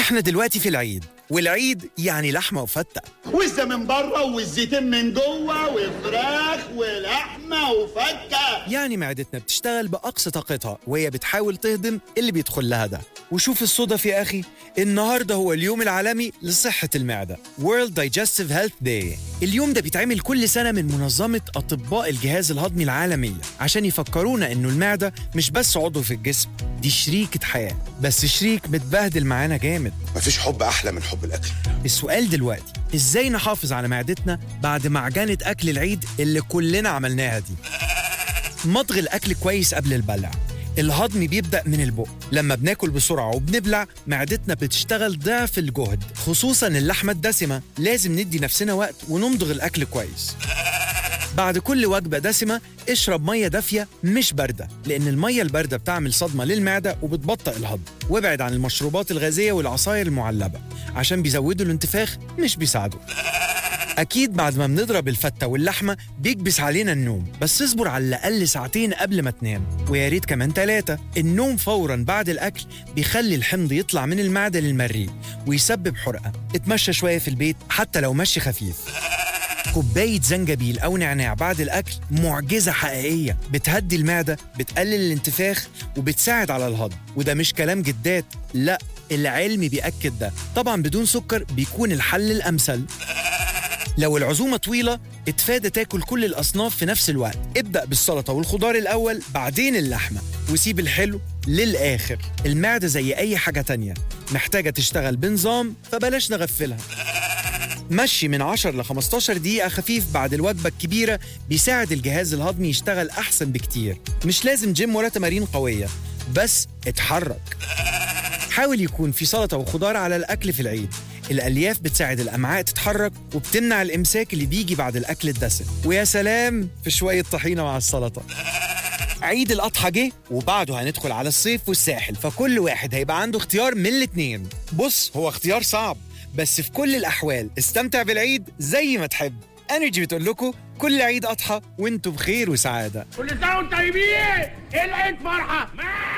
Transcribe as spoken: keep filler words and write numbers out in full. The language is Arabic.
احنا دلوقتي في العيد، والعيد يعني لحمة وفتة، وزة من بره والزيتين من جوه وفراخ ولحمة وفتة، يعني معدتنا بتشتغل بأقصى طاقتها وهي بتحاول تهضم اللي بيدخل لها ده. وشوف الصدف يا أخي، النهاردة هو اليوم العالمي لصحة المعدة World Digestive Health Day. اليوم ده بيتعمل كل سنة من منظمة أطباء الجهاز الهضمي العالمية عشان يفكرونا إنه المعدة مش بس عضو في الجسم، دي شريكة حياة، بس شريك متبهدل معانا جامد. مفيش حب أحلى من حب الأكل. السؤال دلوقتي، إزاي نحافظ على معدتنا بعد معجنة أكل العيد اللي كلنا عملناها دي؟ مضغ الأكل كويس قبل البلع. الهضم بيبدأ من البق، لما بناكل بسرعة وبنبلع معدتنا بتشتغل ضعف الجهد، خصوصاً اللحمة الدسمة. لازم ندي نفسنا وقت ونمضغ الأكل كويس. بعد كل وجبة دسمة اشرب مية دافية مش باردة، لأن المية الباردة بتعمل صدمة للمعدة وبتبطئ الهضم. وابعد عن المشروبات الغازية والعصاير المعلبة عشان بيزودوا الانتفاخ مش بيساعدوا. أكيد بعد ما بنضرب الفتة واللحمة بيكبس علينا النوم، بس اصبر على الأقل ساعتين قبل ما تنام، ويا ريت كمان ثلاثة. النوم فوراً بعد الأكل بيخلي الحمض يطلع من المعدة للمريء ويسبب حرقة. اتمشى شوية في البيت حتى لو مشي خفيف. كوباية زنجبيل أو نعناع بعد الأكل معجزة حقيقية، بتهدي المعدة، بتقلل الانتفاخ، وبتساعد على الهضم. وده مش كلام جدات، لا، العلم بيأكد ده. طبعاً بدون سكر بيكون الحل الأمثل. لو العزومة طويلة اتفادى تاكل كل الأصناف في نفس الوقت، ابدأ بالسلطة والخضار الأول بعدين اللحمة، وسيب الحلو للآخر. المعدة زي أي حاجة تانية محتاجة تشتغل بنظام، فبلاش نغفلها. مشي من عشرة ل خمستاشر دقيقة خفيف بعد الوجبة الكبيرة بيساعد الجهاز الهضمي يشتغل أحسن بكتير. مش لازم جيم ولا تمارين قوية، بس اتحرك. حاول يكون في سلطة وخضار على الأكل في العيد. الألياف بتساعد الأمعاء تتحرك وبتمنع الإمساك اللي بيجي بعد الأكل الدسم. ويا سلام في شوية طحينة مع السلطة. عيد الأضحى جه وبعده هندخل على الصيف والساحل، فكل واحد هيبقى عنده اختيار من الاتنين. بص، هو اختيار صعب، بس في كل الأحوال استمتع بالعيد زي ما تحب. انرجي بتقول لكم كل عيد أضحى وانتم بخير وسعادة. كل سنة وانتم طيبين. العيد فرحة.